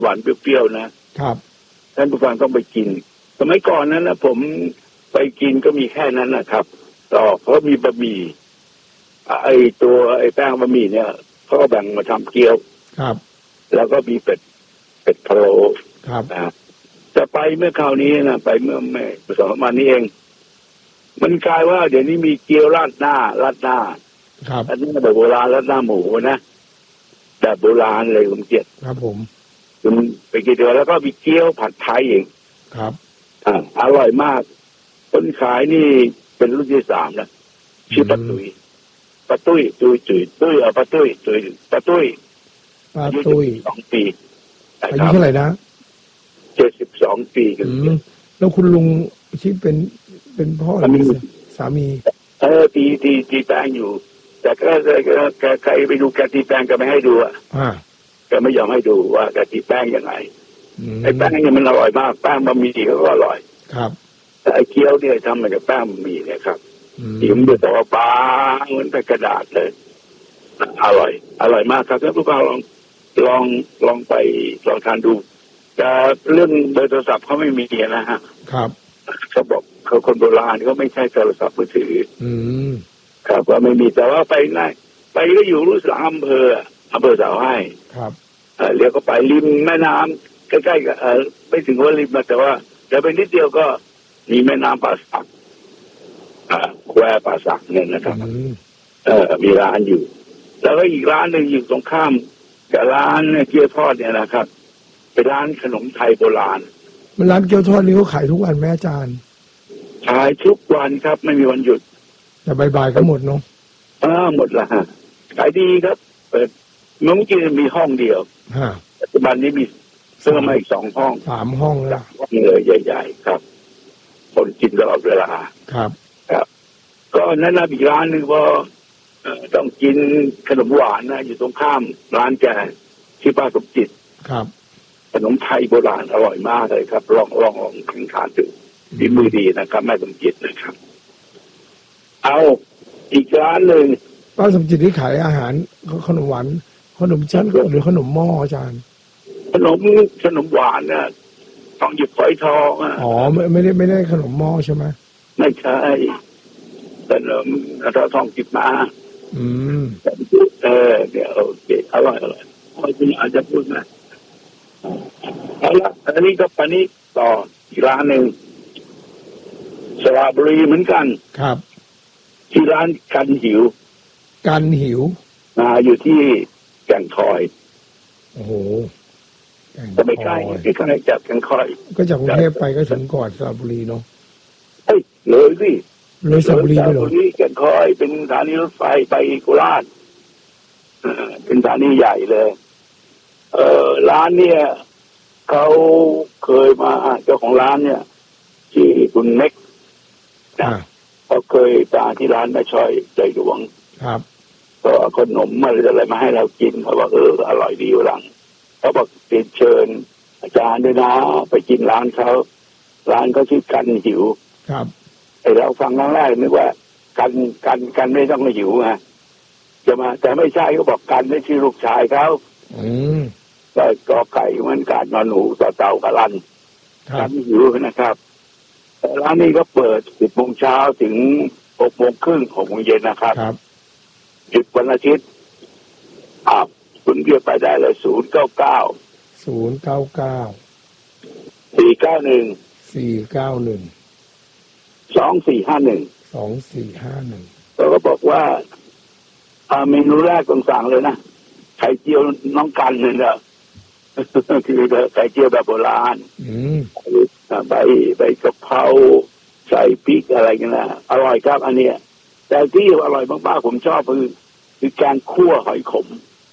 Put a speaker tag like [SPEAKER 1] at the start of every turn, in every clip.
[SPEAKER 1] หวานเปรี้ยวๆนะครับท่านผู้ฟังต้องไปกินสมัยก่อนนั้นนะผมไปกินก็มีแค่นั้นนะครับต่อเพราะมีบะหมี่ไอ้แป้งบะหมี่เนี่ยเขาก็แบ่งมาทำเกี๊ยว
[SPEAKER 2] ครับ
[SPEAKER 1] แล้วก็มีเป็ดพะโล้
[SPEAKER 2] ครับ
[SPEAKER 1] จะไปเมื่อคราวนี้นะไปเมื่อไม่สองวันนี้เองมันกลายว่าเดี๋ยวนี้มีเกี๊ยวราดหน้า
[SPEAKER 2] ครับ
[SPEAKER 1] อันนี้แบบโบราณราดหน้าหมูนะแบบโบราณเลยผมเกลียด
[SPEAKER 2] ครับผม
[SPEAKER 1] คุณไปกินเดียวแล้วก็มีเกี๊ยวผัดไทยเอง
[SPEAKER 2] ครับ
[SPEAKER 1] อร่อยมากคนขายนี่เป็นรุ่นที่3นะชื่อป้าตุ้ยป้าตุ้ย2 ปี
[SPEAKER 2] อายุเท่าไหร่นะ
[SPEAKER 1] 72 ปีกัน
[SPEAKER 2] แล้วคุณลุงที่เป็นพ่อหรือสามี
[SPEAKER 1] ตีแป้งอยู่แต่ก็ใครไปดูแกตีแป้งก็ไม่ให้ดูแกไม่ยอมให้ดูว่าแกตีแป้งยังไงไอ้แป้งเนี่ยมันอร่อยมากแป้งบะหมี่ก็อร่อย
[SPEAKER 2] ครับ
[SPEAKER 1] แต่ไอ้เกี๊ยวเนี่ยทำมาจากแป้งบะหมี่เนี่ยครับอิ่มด้วยแต่ว่าบางเหมือนเป็นกระดาษเลยอร่อยมากครับท่านผู้ฟังลองไปลองทานดูแต่เรื่องเบอร์โทรศัพท์เขาไม่มีนะฮะ
[SPEAKER 2] ครับ
[SPEAKER 1] เขาบอกเขาคนโบราณเขาไม่ใช่โทรศัพท์มือถือครับว่าไม่มีแต่ว่าไปก็อยู่รู้สึกอำเภอสาวให้
[SPEAKER 2] ครับ
[SPEAKER 1] เรียกก็ไปริมแม่น้ำใกล้ๆกับไม่ถึงว่าริมแต่ว่าแต่ไปนิดเดียวก็มีแม่น้ำป่าสักแควป่าสักเนี่ยนะครับมีร้านอยู่แล้วก็อีกร้านหนึ่งอยู่ตรงข้ามกับร้านเกี๊ยวทอดเนี่ยนะครับเป็นร้านขนมไทยโบราณ
[SPEAKER 2] มันร้านเกี๊ยวทอดนี้เขาขายทุกวันแม่อาจารย์
[SPEAKER 1] ขายทุกวันครับไม่มีวันหยุด
[SPEAKER 2] แต่บ่ายๆก็หมดเนาะ
[SPEAKER 1] หมดละฮะขายดีครับเปิดเมื่อกี้มีห้องเดียวปัจจุบันนี้มีเพิ่มมาอีก2 ห้อง
[SPEAKER 2] 3 ห้องแล้ว
[SPEAKER 1] เลยใหญ่ๆครับคนกินตลอดเวลา
[SPEAKER 2] ครับ
[SPEAKER 1] ก็แนะนำอีกร้านหนึ่งว่าต้องกินขนมหวานนะอยู่ตรงข้ามร้านแกที่ป้าสมจิต
[SPEAKER 2] ครับ
[SPEAKER 1] ขนมไทยโบราณอร่อยมากเลยครับลองทานดูฝีมือดีนะครับแม่สมจิตนะครับเอาอีกร้านหนึ่ง
[SPEAKER 2] ป้าสมจิตที่ขายอาหารขนมหวานขนมชั้นหรือขนมหม้ออาจารย์
[SPEAKER 1] ขนมหวานเนี่ยต้องหยิบฝอยทอง
[SPEAKER 2] ไม่ได้ขนมหม้อใช่ไหม
[SPEAKER 1] ไม่ใช่ขนมทองจิบมาเนี่ยโอเคอร่อยคุณอาจจะพูดนะเอาละอันนี้ก็ปานี้ต่ออีกร้านหนึ่งสระบุรีเหมือนกัน
[SPEAKER 2] ครับ
[SPEAKER 1] ที่ร้านกันหิวอยู่ที่แก่งคอย
[SPEAKER 2] โอ้โห
[SPEAKER 1] ก็ไม่ใกล้ที่ข้างในจากแก่งคอย
[SPEAKER 2] ก็จากกรุงเทพไปก็ถึงก่อนสระบุรีเนาะ
[SPEAKER 1] เลยสิ
[SPEAKER 2] เลยสระบุรีไปเหรอ
[SPEAKER 1] แก่งคอยเป็นสถานีรถไฟไปโคราชเป็นสถานีใหญ่เลยร้านเนี่ยเขาเคยมาเจ้าของร้านเนี่ยที่คุณเน็กเขาเคยตาที่ร้านแม่ช้อยใจหลวง
[SPEAKER 2] ครับ
[SPEAKER 1] ก็ขนมอะไรมาให้เรากินเขาบอกอร่อยดีหลังเขาบอกเชิญอาจารย์ด้วยนะไปกินร้านเขาชื่อกันหิว
[SPEAKER 2] ครับ
[SPEAKER 1] ไอเราฟังครั้งแรกนึกว่ากันไม่ต้องมาหิวไงจะมาแต่ไม่ใช่เขาบอกกันไม่ชื่อลูกชายเขาก็ไก่เหมือนกันนอนหนูต่อเต่ากะลันกันหิวนะครับร้านนี้ก็เปิด10 โมงเช้าถึง6 โมงครึ่ง6 โมงเย็นนะครับหยุดวันอาทิตย์คุณเรียกไปได้เลย099 491 2451เราก็บอกว่าเมนูแรกต้องสั่งเลยนะไข่เจียวน้องกันเลยนะคือไข่เจียวแบบโบราณใบกะเพราใส่พริกอะไรกันนะอร่อยครับอันเนี้ยแต่ที่อร่อยมากๆผมชอบคือแกงคั่วหอยขม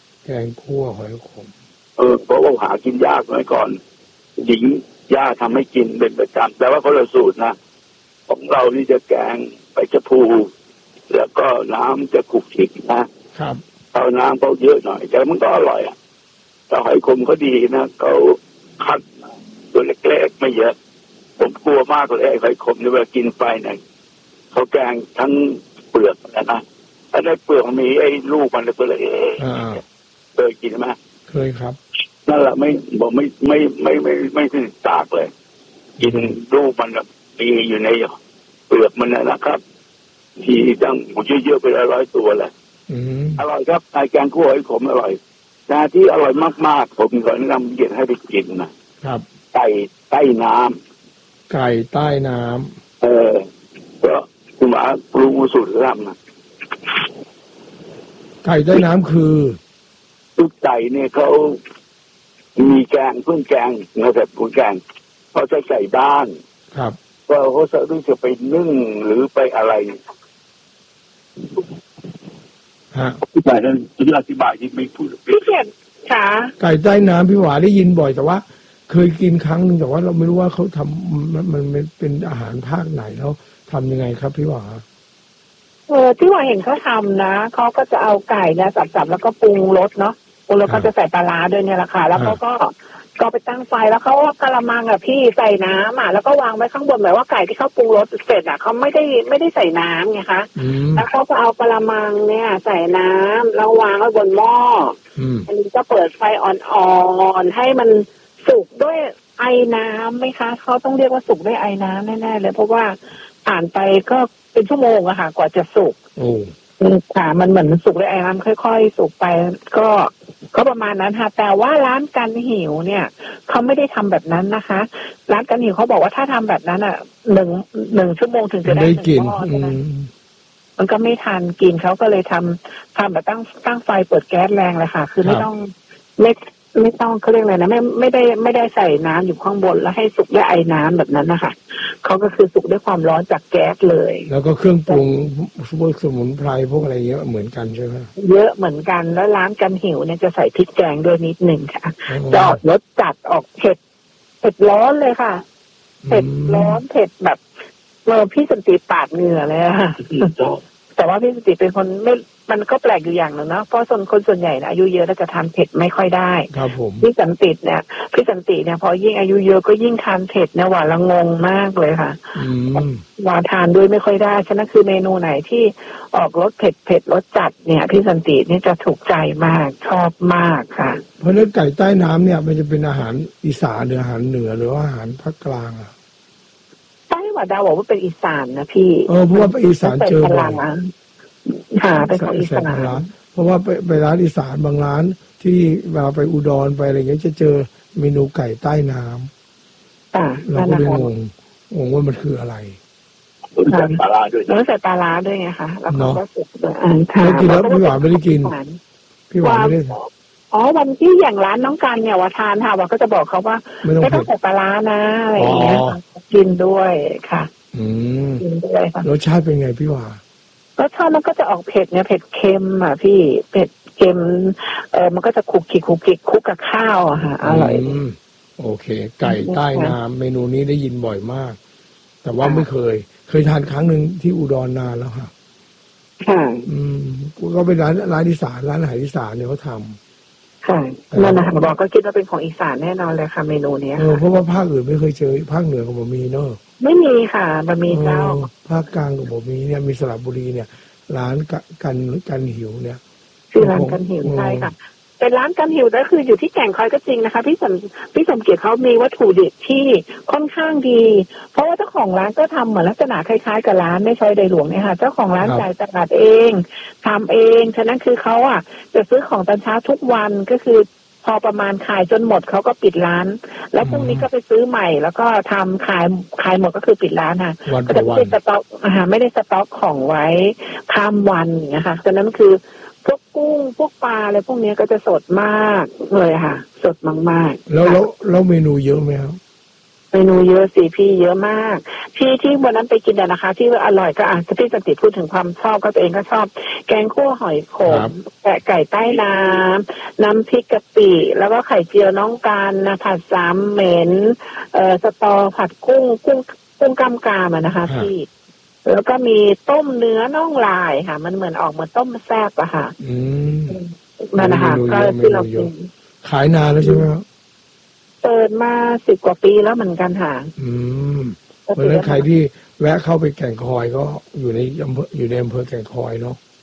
[SPEAKER 1] เพราะว่าหากินยากหน่อยก่อนหญิงย่าทำให้กินเป็นประจำแต่ว่าคนละสูตรนะของเรานี่จะแกงใบชะพูแล้วก็น้ำจะขลุกขลิกนะครับเอาน้ำเขาเยอะหน่อยแต่มันก็อร่อยแต่หอยขมเขาดีนะเขาคัดตัวเล็กๆไม่เยอะผมกลัวมากเลยไอ้หอยขมเนี่ยเวลากินไปเนี่ยเขาแกงทั้งเปลือกนะถ้าได้เปลือกมีไอ้ลูกมันเลยเคยกินไหม
[SPEAKER 2] เคยครับ
[SPEAKER 1] นั่นแหละไม่ติดตากเลยกินลูกมันมีอยู่ในเปลือกมันนะครับทีตั้งหมูเยอะๆไป100 ตัวแหละอร่อยครับไอแกงคั่วหอยขมอร่อยนะที่อร่อยมากๆผมขอแนะนำเย็นให้ไปกินนะครับไก่ใต้น้ำไก่ใต้น้ำก็คุณหมอปรุงสูตรลับนะไก่ใต้น้ำคือทุกไก่เนี่ยเขามีแกงเครื่องแกงนะแต่เครื่องแกงเขาใช้ไก่บ้านครับว่าเขาจะไปนึ่งหรือไปอะไรอธิบายนั้นอธิบายที่ไม่พูด
[SPEAKER 3] พี่เขียนค่ะ
[SPEAKER 2] ไก่ใต้น้ำพี่หวาได้ยินบ่อยแต่ว่าเคยกินครั้งนึงแต่ว่าเราไม่รู้ว่าเขาทำมันเป็นอาหารภาคไหนแล้วทำยังไงครับพี่หวา
[SPEAKER 3] ที่ว่าเห็นเขาทำนะเขาก็จะเอาไก่เนี่ยสับๆแล้วก็ปรุงรสเนาะปรุงรสก็จะใส่ปลาร้าด้วยเนี่ยแหละค่ะแล้วเขาก็ไปตั้งไฟแล้วเขากระมังพี่ใส่น้ำแล้วก็วางไว้ข้างบนหมายว่าไก่ที่เขาปรุงรสเสร็จเขาไม่ได้ใส่น้ำไงคะแล้วเขาก็เอากระมังเนี่ยใส่น้ำแล้ววางไว้บนหม้ออันนี้ก็เปิดไฟอ่อนๆให้มันสุกด้วยไอน้ำไหมคะเขาต้องเรียกว่าสุกด้วยไอน้ำแน่ๆเลยเพราะว่าผ่านไปก็เป็นชั่วโมงอะค่ะกว่าจะสุกค่ะมันเหมือนสุกด้วยไอน้ำค่อยๆสุกไปก็ประมาณนั้นค่ะแต่ว่าร้านกันหิวเนี่ยเขาไม่ได้ทำแบบนั้นนะคะร้านกันหิวเขาบอกว่าถ้าทำแบบนั้นหนึ่งชั่วโมงถึงจะได้กินมันก็ไม่ทันกินเขาก็เลยทำแบบตั้งไฟเปิดแก๊สแรงเลยค่ะคือไม่ต้องเขาเรียกอะไรนะไม่ได้ใส่น้ำอยู่ข้างบนแล้วให้สุกด้วยไอน้ำแบบนั้นนะคะเขาก็คือสุกด้วยความร้อนจากแก๊สเลย
[SPEAKER 2] แล้วก็เครื่องปรุงพวกสมุนไพรพวกอะไรเยอะเหมือนกันใช่ไหม
[SPEAKER 3] เยอะเหมือนกันแล้วร้านกันหิวเนี่ยจะใส่พริกแกงด้วยนิดหนึ่งค่ะจะออกรสจัดออกเผ็ดร้อนเลยค่ะเผ็ดร้อนเผ็ดแบบพี่สันติปาดเหงื่อเลยค่ะแต่ว่าพี่สันติเป็นคนไม่มันก็แปลกอยู่อย่างหนึ่งนะเพราะคนส่วนใหญ่นะอายุเยอะแล้วจะทานเผ็ดไม่ค่อยได้
[SPEAKER 2] ครับผม
[SPEAKER 3] พี่สันติเนี่ยพอยิ่งอายุเยอะก็ยิ่งทานเผ็ดเนี่ยหวานละงงมากเลยค่ะหวานทานด้วยไม่ค่อยได้ฉะนั้นคือเมนูไหนที่ออกรสเผ็ดรสจัดเนี่ยพี่สันตินี่จะถูกใจมากชอบมากค่ะ
[SPEAKER 2] เพราะเรื่องไก่ใต้น้ำเนี่ยมันจะเป็นอาหารอีสานหรืออาหารเหนือหรือว่าอาหารภาคกลาง
[SPEAKER 3] ใต้ว่าดาวบอกว่าเป็นอีสานนะพี่
[SPEAKER 2] เพราะว่าอีสานเจอบ่อย
[SPEAKER 3] เป็นของอีสาน
[SPEAKER 2] เพราะว่าไปร้านอีสานบางร้านที่เวลาไปอุดรไปอะไรเงี้ยจะเจอเมนูไก่ใต้น้ำเราก็เลยงงว่ามันคืออะไร
[SPEAKER 1] ใส่ปลาร้าด้วย
[SPEAKER 3] ใส่ปลาร้าด้วยไงคะแล้วก็สุกด้วย
[SPEAKER 2] แล้วกินแล้วพี่หวานไม่ได้กินพี่หวานไม่ได้
[SPEAKER 3] วันที่อย่างร้านน้องกันเนี่ยว่าทานค่ะว่าก็จะบอกเขาว่าไม่ต้องใส่ปลาร้านะอะไรอย่างเงี้ยกินด้วยค่ะ
[SPEAKER 2] กินด้วยค่ะรสชาติเป็นไงพี่หวาน
[SPEAKER 3] รสชาติมันก็จะออกเผ็ดเนี่ยเผ็ดเค็มพี่เผ็ดเค็มมันก็จะคลุกคลุกกับข้าวค่ะอร่อย
[SPEAKER 2] โอเคไก่ใต้น้ำเมนูนี้ได้ยินบ่อยมากแต่ว่าไม่เคยทานครั้งหนึ่งที่อุดรนานแล้วค่ะก็เป็นร้านอีสานร้านอาหารอีสานเนี่ยเขาทำ
[SPEAKER 3] ค่ะนั่นนะคะบอกก็คิดว่าเป็นของอีสานแน่นอนเลยค่ะเมนูนี้
[SPEAKER 2] เพราะว่าภาคอื่นไม่เคยเจอภาคเหนือของผมมีเนอะ
[SPEAKER 3] ไม่มีค่ะบะหมี่เจ้า
[SPEAKER 2] ภาคกลางของผมมีเนี่ยมีสระบุรีเนี่ยร้านกันหิวเนี่ย
[SPEAKER 3] ชื่อร้านกันหิวใช่ค่ะเป็นร้านกันหิวก็คืออยู่ที่แก่งคอยก็จริงนะคะพี่สมเกียรติเขามีวัตถุดิบที่ค่อนข้างดีเพราะว่าเจ้าของร้านก็ทำเหมือนลักษณะคล้ายๆกับร้านไม่ใช่ใดหลวงเนี่ยค่ะเจ้าของร้านจ่ายตลาดเองทำเองฉะนั้นคือเขาจะซื้อของตอนเช้าทุกวันก็คือพอประมาณขายจนหมดเขาก็ปิดร้านแล้วพรุ่งนี้ก็ไปซื้อใหม่แล้วก็ทำขายหมดก็คือปิดร้านค่ะก็จะไม่ได้สต็อกไม่ได้สต็อกของไว้ข้ามวันนะคะฉะนั้นคือพวกกุ้งพวกปลาอะไรพวกนี้ก็จะสดมากเลยค่ะสดมาก
[SPEAKER 2] ๆแล้วเมนูเยอะไหมครับ
[SPEAKER 3] เมนูเยอะสิพี่เยอะมากที่วันนั้นไปกินนะคะที่อร่อยก็พี่สันติพูดถึงความชอบก็ตัวเองก็ชอบแกงคั่วหอยขมไก่ใต้น้ำพริกกะปิแล้วก็ไข่เจียวน้องกันผัดสามเหม็นสตอผัดกุ้งกำกามนะคะพี่แล้วก็มีต้มเนื้อน่องลายค่ะมันเหมือนออกเหมือนต้มแซ่บค่ะนั่นนะคะก็ที่เรากิน
[SPEAKER 2] ขายนานแล้วใช่ไหมครับ
[SPEAKER 3] เปิดมา10 กว่าปีแล้วเหมือนกันค่ะ
[SPEAKER 2] เพราะฉะนั้นใครที่แวะเข้าไปแก่งคอยก็อยู่ในอำเภอแก่งคอยเนาะ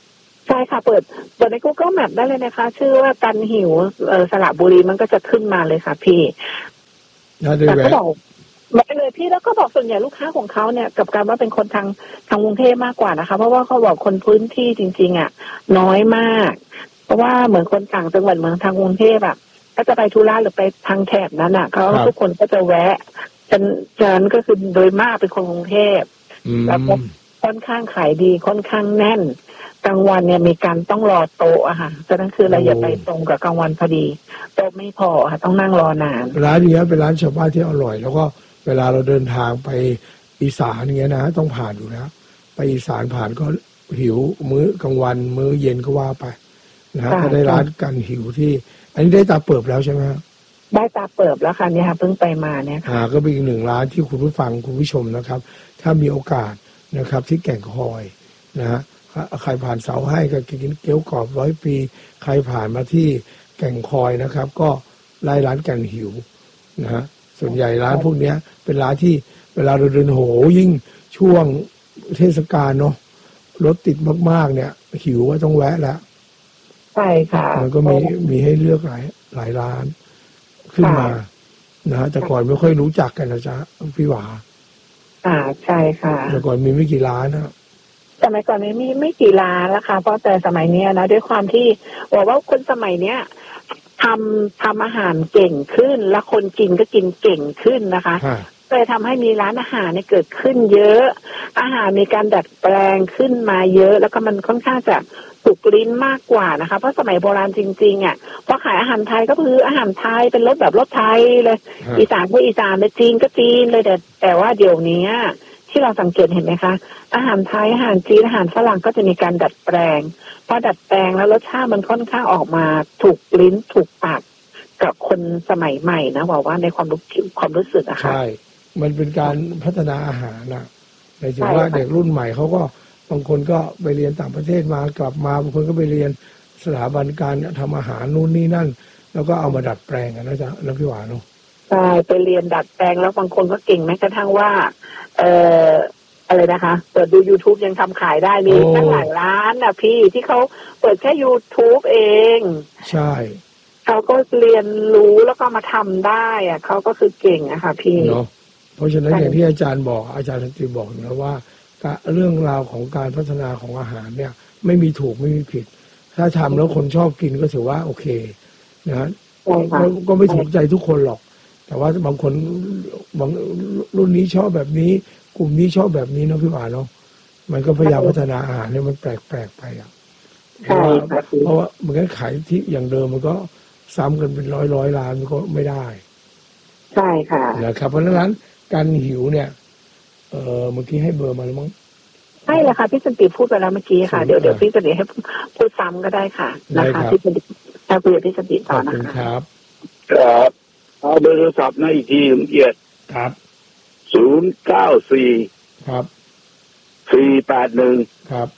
[SPEAKER 3] ใช่ค่ะเปิดใน Google Map ได้เลยนะคะชื่อว่ากันหิวสระบุรีมันก็จะขึ้นมาเลยค่ะพี่แต่เขาบอกไม่เลยพี่แล้วก็บอกส่วนใหญ่ลูกค้าของเขาเนี่ยกับการว่าเป็นคนทางกรุงเทพมากกว่านะคะเพราะว่าเขาบอกคนพื้นที่จริงๆอ่ะน้อยมากเพราะว่าเหมือนคนต่างจังหวัดเมืองทางกรุงเทพแบบก็จะไปธุระหรือไปทางแถบนั้นอ่ะเขาทุกคนก็จะแวะฉันก็คือโดยมากเป็นคนกรุงเทพแล้วก็ค่อนข้างขายดีค่อนข้างแน่นกลางวันเนี่ยมีการต้องรอโต๊ะอะค่ะฉะนั้นคือเราอย่าไปตรงกับกลางวันพอดีโต๊ะไม่พอค่ะต้องนั่งรอนาน
[SPEAKER 2] ร้านนี้เป็นร้านชาวบ้านที่อร่อยแล้วก็เวลาเราเดินทางไปอีสานอย่างเงี้ยนะต้องผ่านอยู่แล้วไปอีสานผ่านก็หิวมื้อกลางวันมื้อเย็นก็ว่าไปนะก็ได้ร้านกันหิวที่อันนี้ได้ตาเปิบแล้วใช่ไหม
[SPEAKER 3] ได้ตาเปิบแล้วค่ะเนี่ยค่ะเพิ่งไปมาเนี่ยค่ะ
[SPEAKER 2] ก็เป็นอีกหนึ่งร้านที่คุณผู้ฟังคุณผู้ชมนะครับถ้ามีโอกาสนะครับที่แก่งคอยนะฮะใครผ่านเสาให้ก็กินเกี๊ยวกรอบ100 ปีใครผ่านมาที่แก่งคอยนะครับก็ไล่ร้านกันหิวนะฮะส่วนใหญ่ร้านพวกนี้เป็นร้านที่เวลาเราเดินโหยิ่งช่วงเทศกาลเนาะรถติดมากๆเนี่ยหิวว่าต้องแวะแล้ว
[SPEAKER 3] ใช่ค่ะ
[SPEAKER 2] มันก็มีให้เลือกหลายร้านขึ้นมานะแต่ก่อนไม่ค่อยรู้จักกันนะจ๊ะพี่หวา
[SPEAKER 3] ใช่ค่ะ
[SPEAKER 2] แต่ก่อนมีไม่กี่ร้านนะ
[SPEAKER 3] สมัยก่อนมีไม่กี่ร้านแล้วค่ะเพราะแต่สมัยนี้นะด้วยความที่บอกว่าคนสมัยเนี้ยทำอาหารเก่งขึ้นและคนกินก็กินเก่งขึ้นนะคะเลยทำให้มีร้านอาหารเนี่ยเกิดขึ้นเยอะอาหารมีการดัดแปลงขึ้นมาเยอะแล้วก็มันค่อนข้างจะถูกลิ้นมากกว่านะคะเพราะสมัยโบราณจริงๆอ่ะพอขายอาหารไทยก็คืออาหารไทยเป็นรสแบบรสไทยเลยอีสานก็อีสานเลยจีนก็จีนเลยแต่ว่าเดี๋ยวนี้ที่เราสังเกตเห็นไหมคะอาหารไทยอาหารจีนอาหารฝรั่งก็จะมีการดัดแปลงพอดัดแปลงแล้วรสชาติมันค่อนข้างออกมาถูกลิ้นถูกปากกับคนสมัยใหม่นะบอกว่าในความรู้สึกอะค่ะ
[SPEAKER 2] ใช่มันเป็นการพัฒนาอาหารนะในถึงว่าเด็กรุ่นใหม่เขาก็บางคนก็ไปเรียนต่างประเทศมากลับมาบางคนก็ไปเรียนสถาบันการทำอาหารนู่นนี่นั่นแล้วก็เอามาดัดแปลงกันนะจ๊ะแล้วพี่หวานเนาะ
[SPEAKER 3] ใช่ไปเรียนดัดแปลงแล้วบางคนก็เก่งแม้กระทั่งว่าอะไรนะคะเปิดดู YouTube ยังทำขายได้มีตั้งหลายร้านนะพี่ที่เขาเปิดแค่ YouTube เอง
[SPEAKER 2] ใช่
[SPEAKER 3] เขาก็เรียนรู้แล้วก็มาทำได้อะเขาก็คือเก่งอะค่ะพี่
[SPEAKER 2] เนาะเพราะฉะนั้นอย่างที่อาจารย์บอกอาจารย์สันติบอกนะว่าเรื่องราวของการพัฒนาของอาหารเนี่ยไม่มีถูกไม่มีผิดถ้าทำแล้วคนชอบกินก็ถือว่าโอเคนะก็ไม่ถูกใจทุกคนหรอกแต่ว่าบางคนบางรุ่นนี้ชอบแบบนี้กลุ่มนี้ชอบแบบนี้เนาะพี่หวานเนาะมันก็พยายามพัฒนาอาหารเนี่ยมันแปลกไปอ่ะเพราะว่าเหมือนกันขายที่อย่างเดิมมันก็ซ้ำกันเป็นร้อยร้านมันก็ไม่ได้
[SPEAKER 3] ใช่ค่ะ
[SPEAKER 2] นะครับเพราะฉะนั้นการหิวเนี่ยเมื่อกี้ให้เบอร์มาแล้วมั้ง
[SPEAKER 3] ใช่แล้วค่ะพี่สันติพูดไปแล้วเมื่อกี้ค่ะเดี๋ยวพี่สันติให้พูดซ้ำก็ได้ค่ะนะคะพี่สันติคุยกับพี่สันติต่อนะคะ
[SPEAKER 2] ครับ
[SPEAKER 1] ครับเอาเบอร์โทรศัพท์นะอีกทีละเอียด
[SPEAKER 2] ครับ
[SPEAKER 1] 094
[SPEAKER 2] ครับ
[SPEAKER 1] 481
[SPEAKER 2] ครับ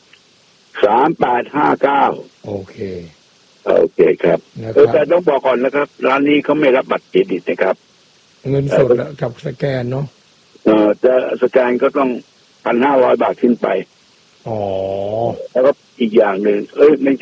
[SPEAKER 1] 3859
[SPEAKER 2] โอเค
[SPEAKER 1] ครับแต่ต้องบอกก่อนนะครับร้านนี้เขาไม่รับบัตรเครดิตนะครับ
[SPEAKER 2] เงินสดกับสแกนเนาะ
[SPEAKER 1] จะสแกนก็ต้อง1,500 บาทขึ้นไปแล้วก็อีกอย่างหนึ่งไม่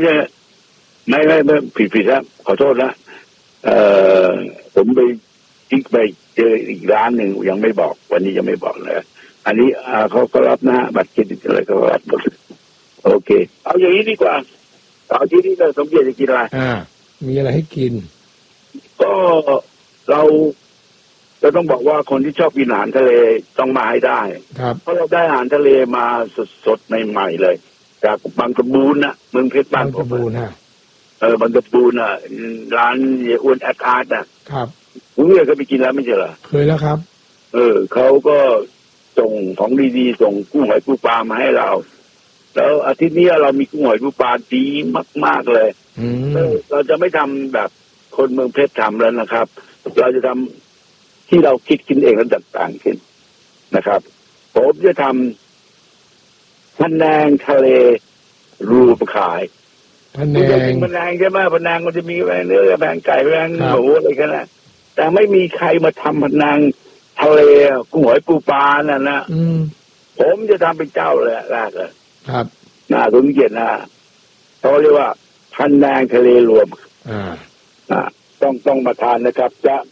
[SPEAKER 1] ผิดครับขอโทษนะผมไปเจออีกร้านหนึ่งยังไม่บอกวันนี้ยังไม่บอกเลยอันนี้เขาก็รับนะบัตรเครดิตอะไรก็รับหมดโอเคเอาอย่างนี้ดีกว่าเอาที่นี่เราสมเกียรติจะกินอะไร
[SPEAKER 2] มีอะไรให้กิน
[SPEAKER 1] ก็เราจะต้องบอกว่าคนที่ชอบกินอาหารทะเลต้องมาให้ได้เพราะเราได้อาหารทะเลมาสดๆใหม่ๆเลยจากบางกระบูนนะเมืองเพชรบ้าน
[SPEAKER 2] บางกระบูนฮะ
[SPEAKER 1] บางกระบูนร้านเยอ้วนแอดอาร์ต
[SPEAKER 2] ครับ
[SPEAKER 1] คุณเคยไปกินแล้วไม่ใช่เหรอ
[SPEAKER 2] เคยแล้วครับ
[SPEAKER 1] เขาก็ส่งของดีๆส่งกุ้งหอยปูปลามาให้เราแล้วอาทิตย์นี้เรามีกุ้งหอยปูปลาดีมากๆเลยเราจะไม่ทำแบบคนเมืองเพชรทำแล้วนะครับเราจะทำที่เราคิดกินเองแล้วดัดแปลงขึ้นนะครับผมจะทำพะแนงทะเลรูปขาย
[SPEAKER 2] พะแน
[SPEAKER 1] งใช่ไหมพะแนงมันจะมีแผงเนื้อแผงไก่แผงหมูอะไรกันนะแต่ไม่มีใครมาทำพะแนงทะเลกุ้งหอยปูปลานั่นนะผมจะทำเป็นเจ้าเลยแรกเลย
[SPEAKER 2] ครับ
[SPEAKER 1] สมเกียรตินะเขาเรียกว่าพันแดงทะเลรวมต้องมาทานนะครับจะ